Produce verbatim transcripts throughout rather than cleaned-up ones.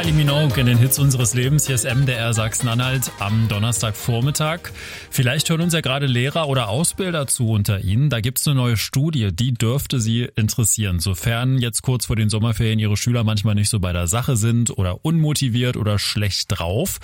Kylie Minogue in den Hits unseres Lebens. Hier ist M D R Sachsen-Anhalt am Donnerstagvormittag. Vielleicht hören uns ja gerade Lehrer oder Ausbilder zu unter Ihnen. Da gibt's eine neue Studie, die dürfte Sie interessieren. Sofern jetzt kurz vor den Sommerferien Ihre Schüler manchmal nicht so bei der Sache sind oder unmotiviert oder schlecht drauf.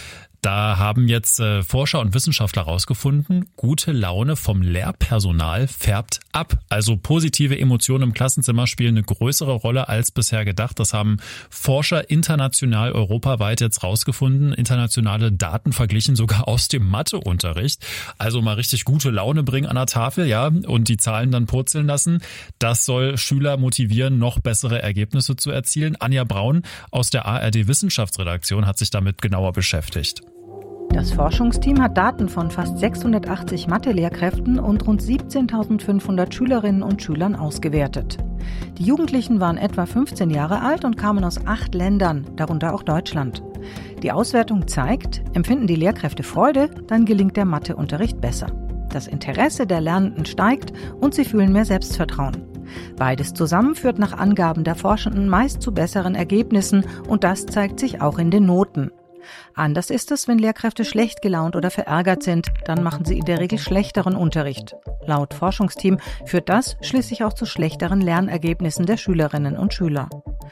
Da haben jetzt äh, Forscher und Wissenschaftler herausgefunden, gute Laune vom Lehrpersonal färbt ab. Also positive Emotionen im Klassenzimmer spielen eine größere Rolle als bisher gedacht. Das haben Forscher international, europaweit jetzt rausgefunden. Internationale Daten verglichen sogar aus dem Matheunterricht. Also mal richtig gute Laune bringen an der Tafel, ja, und die Zahlen dann purzeln lassen. Das soll Schüler motivieren, noch bessere Ergebnisse zu erzielen. Anja Braun aus der A R D Wissenschaftsredaktion hat sich damit genauer beschäftigt. Das Forschungsteam hat Daten von fast sechshundertachtzig Mathe-Lehrkräften und rund siebzehntausendfünfhundert Schülerinnen und Schülern ausgewertet. Die Jugendlichen waren etwa fünfzehn Jahre alt und kamen aus acht Ländern, darunter auch Deutschland. Die Auswertung zeigt, empfinden die Lehrkräfte Freude, dann gelingt der Matheunterricht besser. Das Interesse der Lernenden steigt und sie fühlen mehr Selbstvertrauen. Beides zusammen führt nach Angaben der Forschenden meist zu besseren Ergebnissen und das zeigt sich auch in den Noten. Anders ist es, wenn Lehrkräfte schlecht gelaunt oder verärgert sind, dann machen sie in der Regel schlechteren Unterricht. Laut Forschungsteam führt das schließlich auch zu schlechteren Lernergebnissen der Schülerinnen und Schüler.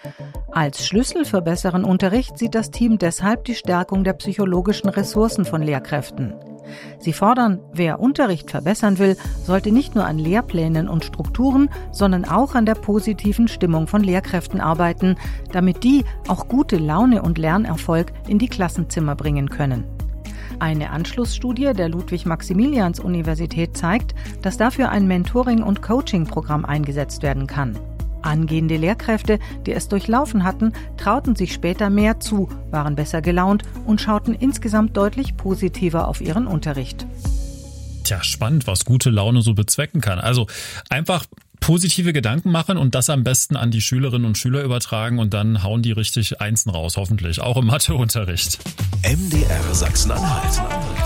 Als Schlüssel für besseren Unterricht sieht das Team deshalb die Stärkung der psychologischen Ressourcen von Lehrkräften. Sie fordern, wer Unterricht verbessern will, sollte nicht nur an Lehrplänen und Strukturen, sondern auch an der positiven Stimmung von Lehrkräften arbeiten, damit die auch gute Laune und Lernerfolg in die Klassenzimmer bringen können. Eine Anschlussstudie der Ludwig-Maximilians-Universität zeigt, dass dafür ein Mentoring- und Coaching-Programm eingesetzt werden kann. Angehende Lehrkräfte, die es durchlaufen hatten, trauten sich später mehr zu, waren besser gelaunt und schauten insgesamt deutlich positiver auf ihren Unterricht. Tja, spannend, was gute Laune so bezwecken kann. Also einfach positive Gedanken machen und das am besten an die Schülerinnen und Schüler übertragen und dann hauen die richtig Einsen raus, hoffentlich, auch im Matheunterricht. M D R Sachsen-Anhalt.